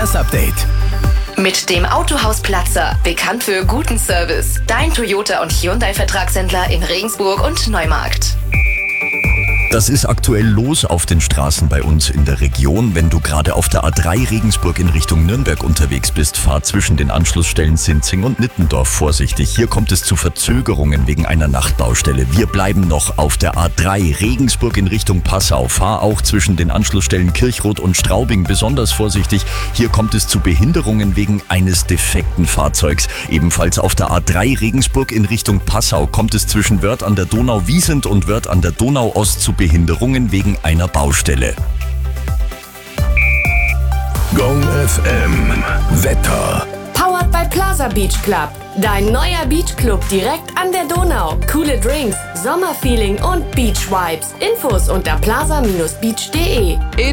Verkehrsupdate. Mit dem Autohaus Platzer, bekannt für guten Service. Dein Toyota- und Hyundai-Vertragshändler in Regensburg und Neumarkt. Das ist aktuell los auf den Straßen bei uns in der Region. Wenn du gerade auf der A3 Regensburg in Richtung Nürnberg unterwegs bist, fahr zwischen den Anschlussstellen Sinzing und Nittendorf vorsichtig. Hier kommt es zu Verzögerungen wegen einer Nachtbaustelle. Wir bleiben noch auf der A3 Regensburg in Richtung Passau. Fahr auch zwischen den Anschlussstellen Kirchroth und Straubing besonders vorsichtig. Hier kommt es zu Behinderungen wegen eines defekten Fahrzeugs. Ebenfalls auf der A3 Regensburg in Richtung Passau kommt es zwischen Wörth an der Donau-Wiesent und Wörth an der Donau-Ost zu Behinderungen wegen einer Baustelle. Gong FM Wetter. Powered by Plaza Beach Club. Dein neuer Beachclub direkt an der Donau. Coole Drinks, Sommerfeeling und Beach Vibes. Infos unter plaza-beach.de.